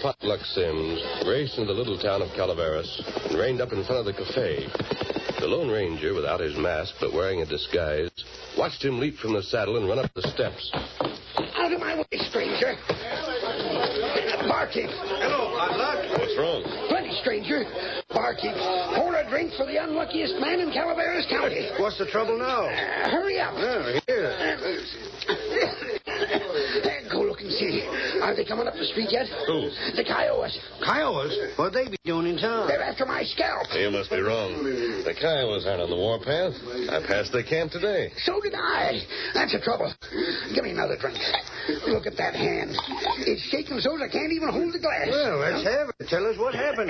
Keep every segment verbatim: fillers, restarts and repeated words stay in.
Potluck Sims raced into the little town of Calaveras and reined up in front of the cafe. The Lone Ranger, without his mask but wearing a disguise, watched him leap from the saddle and run up the steps. Out of my way, stranger. Barkeep. Hello, Potluck. What's wrong? Plenty, stranger. Barkeep, pour a drink for the unluckiest man in Calaveras County. What's the trouble now? Uh, hurry up. Oh, here. Uh, go look and see. Are they coming up the street yet? Who? The Kiowas. Kiowas? What'd they be doing in town? They're after my scalp. You must be wrong. The Kiowas aren't on the warpath. I passed their camp today. So did I. That's the trouble. Give me another drink. Look at that hand. It's shaking so I can't even hold the glass. Well, let's have it. Tell us what happened.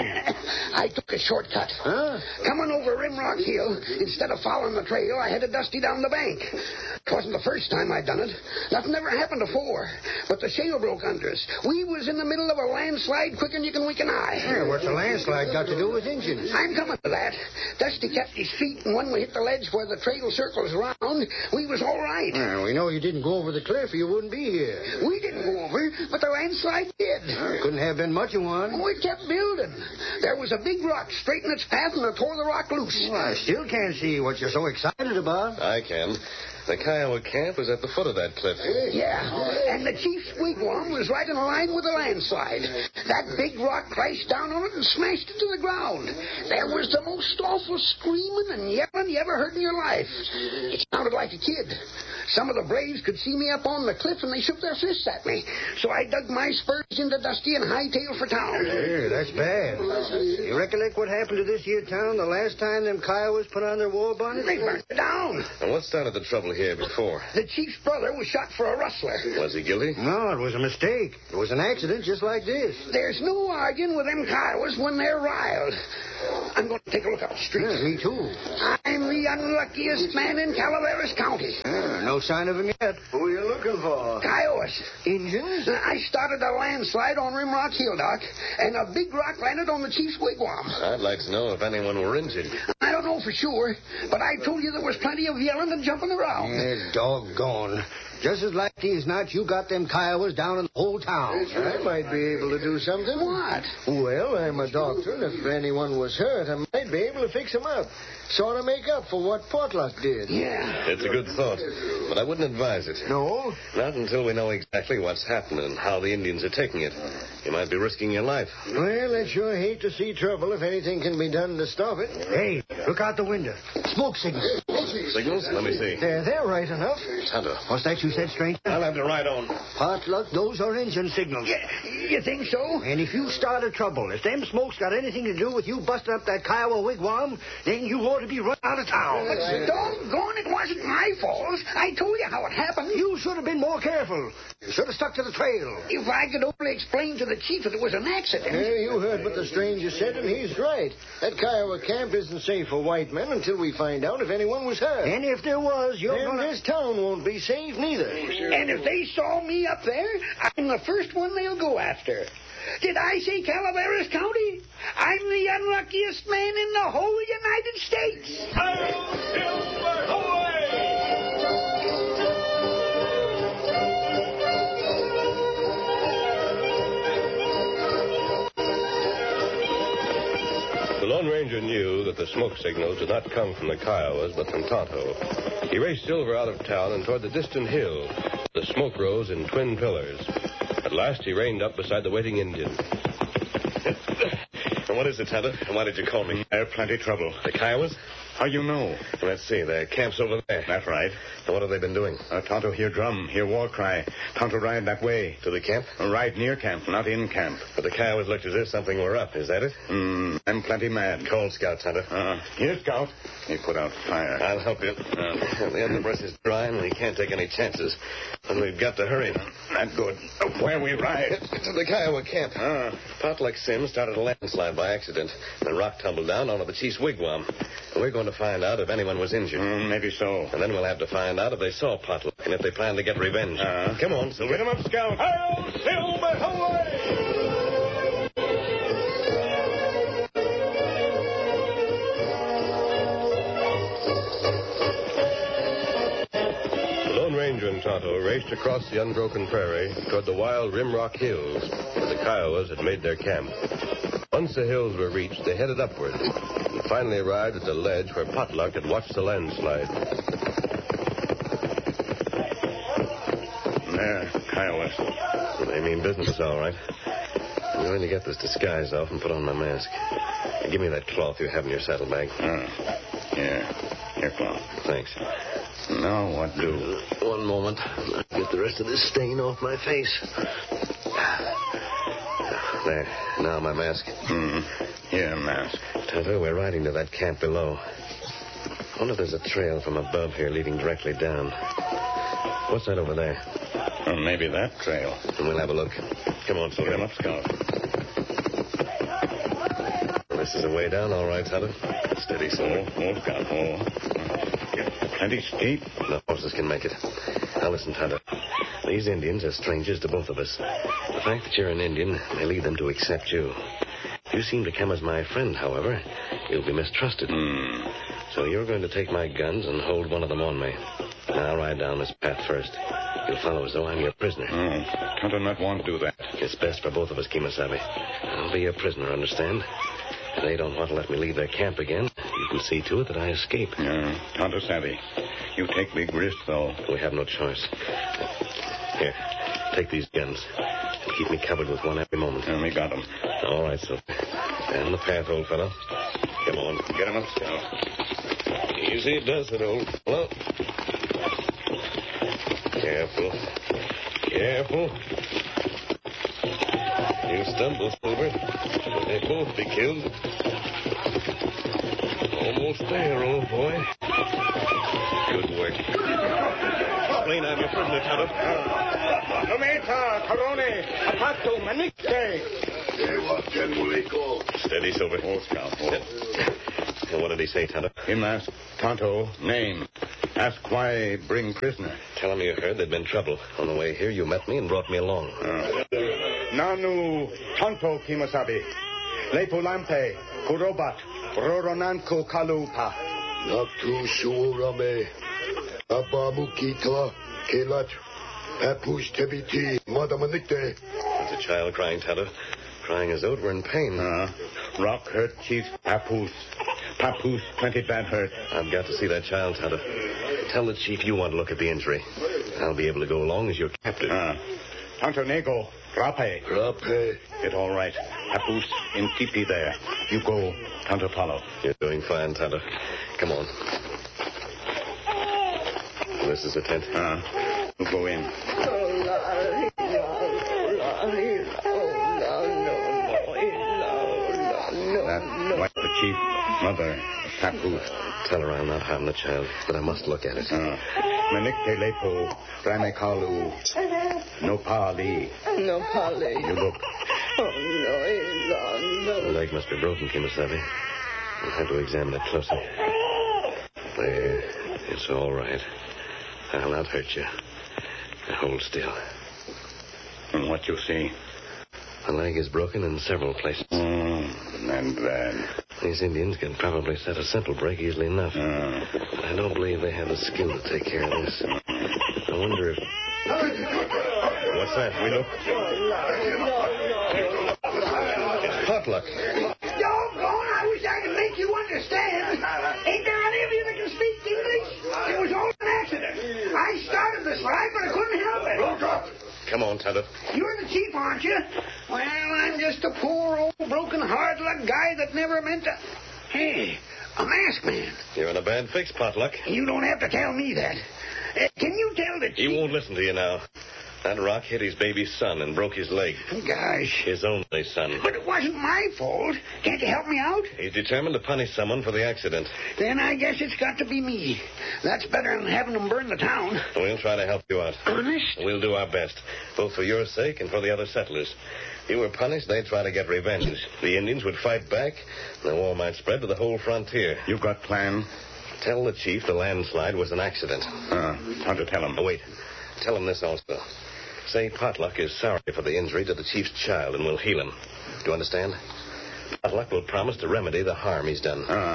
I took a shortcut. Huh? Coming over Rimrock Hill, instead of following the trail, I headed Dusty down the bank. It wasn't the first time I'd done it. Nothing ever happened before. But the shale broke under us. We was in the middle of a landslide quicker than you can wink an eye. Yeah, what's a landslide got to do with engines? I'm coming to that. Dusty kept his feet, and when we hit the ledge where the trail circles around, we was all right. Well, we know you didn't go over the cliff or you wouldn't be here. We didn't go over, but the landslide did. Well, couldn't have been much of one. Oh, it kept building. There was a big rock straight in its path, and it tore the rock loose. Well, I still can't see what you're so excited about. I can. The Kiowa camp was at the foot of that cliff. Yeah, and the chief's wigwam was right in line with the landslide. That big rock crashed down on it and smashed it to the ground. There was the most awful screaming and yelling you ever heard in your life. It sounded like a kid. Some of the braves could see me up on the cliff, and they shook their fists at me. So I dug my spurs into Dusty and hightailed for town. Yeah, that's bad. You recollect what happened to this here town the last time them Kiowas put on their war bonnet? They burnt it down. And what started the trouble here before? The chief's brother was shot for a rustler. Was he guilty? No, it was a mistake. It was an accident just like this. There's no arguing with them Kiowas when they're riled. I'm going to take a look up the street. Yeah, me too. I'm the unluckiest man in Calaveras County. Yeah, no sign of him yet. Who are you looking for? Kiowas. Injuns? I started a landslide on Rimrock Hill, Doc, and a big rock landed on the chief's wigwam. I'd like to know if anyone were injured. I don't know for sure, but I told you there was plenty of yelling and jumping around. Yeah, doggone. Just as likely as not, you got them Kiowas down in the whole town. I might be able to do something. What? Well, I'm a doctor, and if anyone was hurt, I might be able to fix him up. Sort of make up for what Potluck did. Yeah. It's a good thought, but I wouldn't advise it. No? Not until we know exactly what's happening and how the Indians are taking it. You might be risking your life. Well, I'd sure hate to see trouble if anything can be done to stop it. Hey, look out the window. Smoke signals. Signals? Let me see. They're there right enough. Tonto. What's that you said, stranger? I'll have to ride on. Potluck, those are engine signals. Yeah, you think so? And if you started trouble, if them smokes got anything to do with you busting up that Kiowa wigwam, then you ought to be run out of town. But doggone, it wasn't my fault. I told you how it happened. You should have been more careful. You should have stuck to the trail. If I could only explain to the chief that it was an accident. Yeah, you heard what the stranger said, and he's right. That Kiowa camp isn't safe for white men until we find out if anyone was hurt. And if there was, you're then gonna... this town won't be safe neither. And if they saw me up there, I'm the first one they'll go after. Did I say Calaveras County? I'm the unluckiest man in the whole United States. The Lone Ranger knew that the smoke signals did not come from the Kiowas, but from Tonto. He raced Silver out of town and toward the distant hill. The smoke rose in twin pillars. At last, he reined up beside the waiting Indian. And what is it, Tonto? And why did you call me? I have plenty trouble. The Kiowas? How you know? Let's see. Their camp's over there. That's right. And what have they been doing? Uh, Tonto hear drum, hear war cry. Tonto ride that way. To the camp? Uh, ride near camp, not in camp. But the Kiowas looked as if something were up. Is that it? Hmm, I'm plenty mad. Cold Scout, Tonto. Uh, here, Scout. He put out fire. I'll help you. Uh, the underbrush is dry, and we can't take any chances. And we've got to hurry. Not good. Uh, where we ride? To the Kiowa camp. Uh, Potluck Sims started a landslide by accident. The rock tumbled down onto the chief's wigwam. And we're going to find out if anyone was injured. Mm, maybe so. And then we'll have to find out if they saw Potluck and if they plan to get revenge. Uh, Come on, Silver. Get him up, Scout. Hail, Silver, away! The Lone Ranger and Tonto Tonto raced across the unbroken prairie toward the wild Rimrock Hills, where the Kiowas had made their camp. Once the hills were reached, they headed upward and finally arrived at the ledge where Potluck had watched the landslide. There, Kiowas. Well, they mean business, all right. I'm going to get this disguise off and put on my mask. Now, give me that cloth you have in your saddlebag. Uh, yeah, here, cloth. Thanks. Now what do? One moment. I'll get the rest of this stain off my face. There. Now my mask. Hmm. Here, mask. Tonto, we're riding to that camp below. I wonder if there's a trail from above here leading directly down. What's that over there? Well, maybe that trail. And we'll have a look. Come on, Silver. Get him up, Scout. Well, this is the way down, all right, Tonto. Steady, Silver. Oh, oh, Scout, oh. Plenty steep. The horses can make it. Now listen, Tonto. These Indians are strangers to both of us. The fact that you're an Indian may lead them to accept you. If you seem to come as my friend, however, you'll be mistrusted. Hmm. So you're going to take my guns and hold one of them on me. Now I'll ride down this path first. You'll follow as though I'm your prisoner. Oh, Tonto not want to do that. It's best for both of us, Kimasabi. I'll be your prisoner, understand? If they don't want to let me leave their camp again, you can see to it that I escape. Yeah, Tonto savvy. You take big risk, though. We have no choice. Here, take these guns. And keep me covered with one every moment. And we got them. All right, Silver. Down the path, old fellow. Come on. Get him up, Scout. Easy does it, old fellow. Careful. Careful. You stumble, Silver. They both be killed. Almost there, old boy. Good work. Explain I'm your prisoner, Tonto. Lometa, Carone, Apato, Manique. Steady, Silver. Oh, Scout, oh. And what did he say, Tonto? Him ask Tonto name. Ask why bring prisoner. Tell him you heard there'd been trouble. On the way here, you met me and brought me along. Uh, Nanu Tonto Kimasabi. Lepo Lampe, Kurobat, Roronanko Kalupa. Naktu Suurame, Abamukita, Kelat, Papush Tebiti, Madamanikte. It's a child crying, Tonto. Crying as though it were in pain. Uh, rock hurt Chief Papoose. Papoose, plenty bad hurt. I've got to see that child, Tonto. Tell the chief you want to look at the injury. I'll be able to go along as your captive. Uh, Tonto Nego, Rape. Rape. Get all right. Papoose in tipi there. You go, Tonto follow. You're doing fine, Tonto. Come on. This is the tent. Uh, we'll go in. That wife, the chief mother, Papoose. Tell her I'll not harm the child, but I must look at it. Uh, Manikte Lepo, Ramekalu, no Pali. No, Polly. You look. Oh, no, no, The leg must be broken, Kimasabi. We'll have to examine it closer. There. It's all right. I'll not hurt you. Now hold still. And what you see? The leg is broken in several places. Mm, and bad. These Indians can probably set a simple break easily enough. Uh, I don't believe they have the skill to take care of this. I wonder if... What's that? We look. It's Potluck. Doggone, I wish I could make you understand. Ain't there any of you that can speak English? It was all an accident. I started this ride, but I couldn't help it. Come on, Tonto. You're the chief, aren't you? Well, I'm just a poor old broken hard luck guy that never meant to... Hey, a masked man. You're in a bad fix, Potluck. You don't have to tell me that. Uh, can you tell the chief... He won't listen to you now. That rock hit his baby's son and broke his leg. Gosh. His only son. But it wasn't my fault. Can't you help me out? He's determined to punish someone for the accident. Then I guess it's got to be me. That's better than having them burn the town. We'll try to help you out. Honest? We'll do our best, both for your sake and for the other settlers. If you were punished, they'd try to get revenge. The Indians would fight back, and the war might spread to the whole frontier. you got plan? Tell the chief the landslide was an accident. Uh, how to tell him? Oh, wait. Tell him this also. Say Potluck is sorry for the injury to the chief's child and will heal him. Do you understand? Potluck will promise to remedy the harm he's done. Uh, Hey,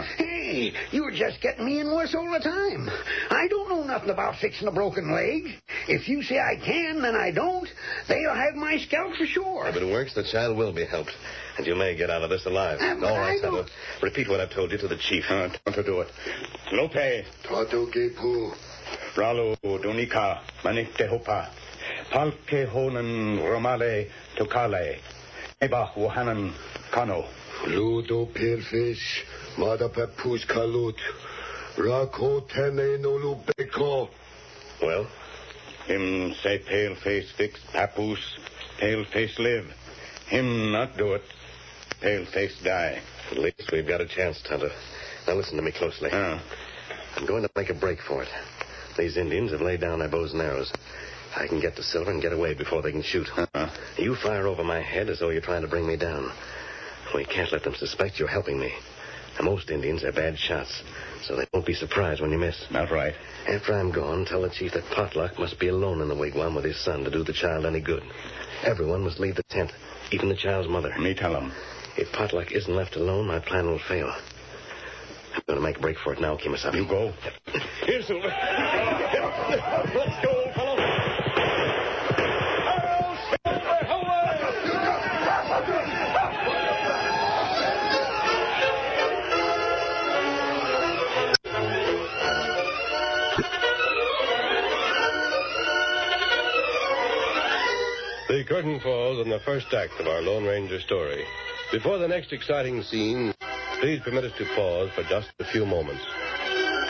Hey, you're just getting me in worse all the time. I don't know nothing about fixing a broken leg. If you say I can, then I don't. They'll have my scalp for sure. If it works, the child will be helped. And you may get out of this alive. Uh, but All right, I don't- Tonto. Repeat what I've told you to the chief. Uh, Tonto do it. Lope, Tato Gepu. Ralo, Donika, Manik Tehopa, Palke Honan, Romale, Tokale, Eba, Wohanan, Kano. Ludo Paleface. Mada Papoose Kalut. Rako Tene Nolu Beko. Well, Him say pale face fix, Papoose, pale face live. Him not do it, pale face die. at least we've got a chance, Tonto. Now listen to me closely. Uh, I'm going to make a break for it. These Indians have laid down their bows and arrows. I can get to Silver and get away before they can shoot. uh, You fire over my head as though you're trying to bring me down. We can't let them suspect you're helping me. And most Indians are bad shots, so they won't be surprised when you miss. not right. After I'm gone, tell the chief that Potluck must be alone in the wigwam with his son to do the child any good. Everyone must leave the tent, even the child's mother. Me tell him. If Potluck isn't left alone, my plan will fail. I'm going to make a break for it now, Kimasabi. You go. Here, Silver. Let's go, old fellow. The curtain falls on the first act of our Lone Ranger story. Before the next exciting scene, please permit us to pause for just a few moments.